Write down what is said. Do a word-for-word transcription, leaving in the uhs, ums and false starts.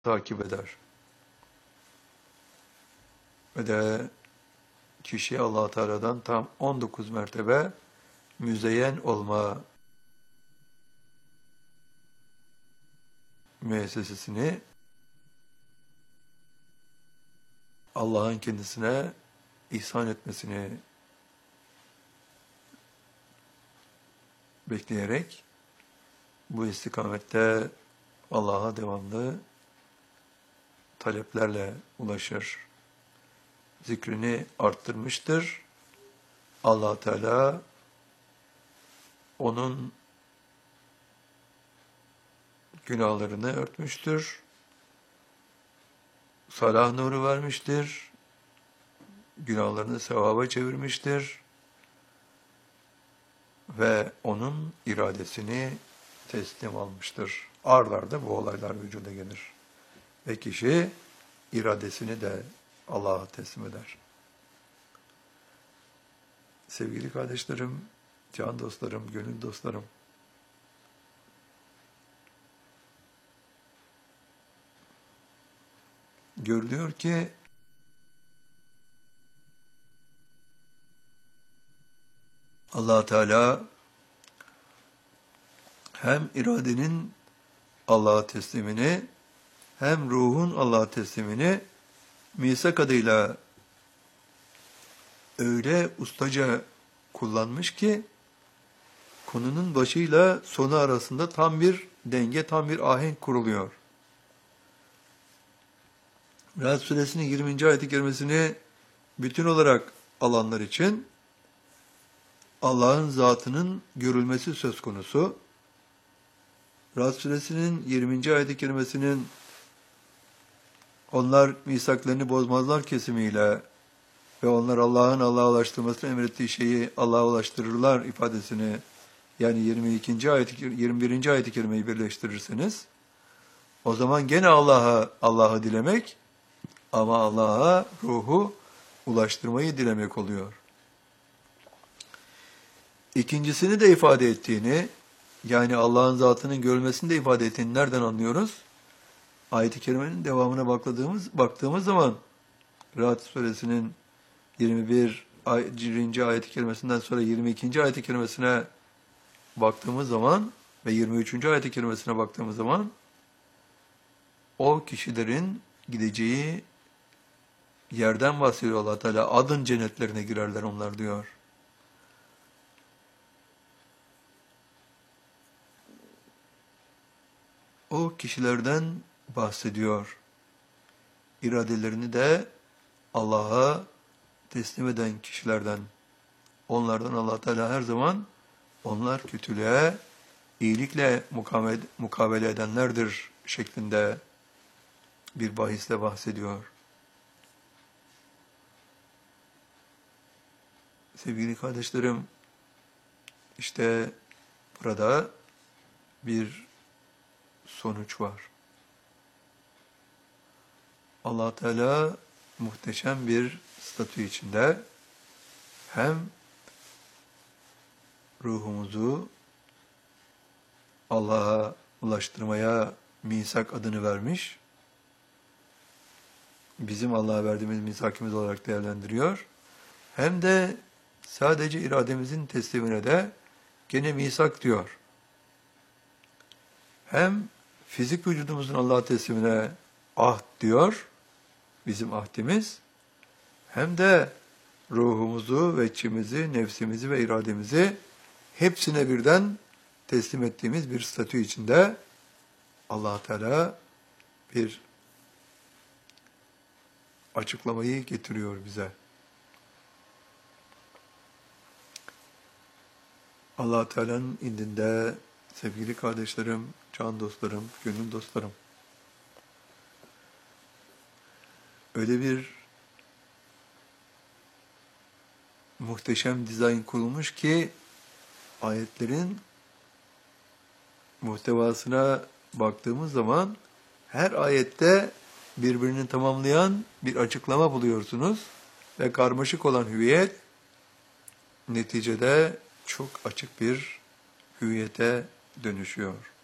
takip eder. Ve de kişi Allah Teala'dan tam on dokuz mertebe müzeyyen olma müessesesini Allah'ın kendisine ihsan etmesini bekleyerek bu istikamette Allah'a devamlı taleplerle ulaşır. Zikrini arttırmıştır. Allah Teala onun günahlarını örtmüştür. Salah nuru vermiştir. Günahlarını sevaba çevirmiştir. Ve onun iradesini teslim almıştır. Ard bu olaylar vücuda gelir. Ve kişi iradesini de Allah'a teslim eder. Sevgili kardeşlerim, can dostlarım, gönül dostlarım, görülüyor ki Allah Teala hem iradenin Allah'a teslimini hem ruhun Allah'a teslimini misak adıyla öyle ustaca kullanmış ki konunun başıyla sonu arasında tam bir denge, tam bir ahenk kuruluyor. Ra'd suresinin yirminci ayet-i kerimesini bütün olarak alanlar için Allah'ın zatının görülmesi söz konusu. Ra'd suresinin yirminci ayet-i kerimesinin onlar misaklarını bozmazlar kesimiyle ve onlar Allah'ın Allah'a ulaştırmasını emrettiği şeyi Allah'a ulaştırırlar ifadesini, yani yirmi ikinci ayet, yirmi birinci ayet-i kerimeyi birleştirirseniz, o zaman gene Allah'a Allah'ı dilemek ama Allah'a ruhu ulaştırmayı dilemek oluyor. İkincisini de ifade ettiğini, yani Allah'ın zatının görülmesini de ifade ettiğini nereden anlıyoruz? Ayet-i kerimenin devamına baktığımız, baktığımız zaman Ra'd suresinin yirmi birinci ayet-i kerimesinden sonra yirmi ikinci ayet-i kerimesine baktığımız zaman ve yirmi üçüncü ayet-i kerimesine baktığımız zaman o kişilerin gideceği yerden bahsediyor Allah Teala. Adın cennetlerine girerler onlar diyor. O kişilerden bahsediyor. İradelerini de Allah'a teslim eden kişilerden. Onlardan Allah Teala her zaman onlar kötülüğe iyilikle mukabele, mukabele edenlerdir şeklinde bir bahisle bahsediyor. Sevgili kardeşlerim, işte burada bir sonuç var. Allah Teala muhteşem bir statü içinde hem ruhumuzu Allah'a ulaştırmaya misak adını vermiş, bizim Allah'a verdiğimiz misakimiz olarak değerlendiriyor, hem de sadece irademizin teslimine de gene misak diyor. Hem fizik vücudumuzun Allah'a teslimine ahd diyor, bizim ahdimiz, hem de ruhumuzu ve içimizi, nefsimizi ve irademizi hepsine birden teslim ettiğimiz bir statü içinde Allah Teala bir açıklamayı getiriyor bize. Allah Teala'nın indinde sevgili kardeşlerim, can dostlarım, gönül dostlarım, öyle bir muhteşem dizayn kurulmuş ki ayetlerin muhtevasına baktığımız zaman her ayette birbirini tamamlayan bir açıklama buluyorsunuz ve karmaşık olan hüviyet neticede çok açık bir hüviyete dönüşüyor.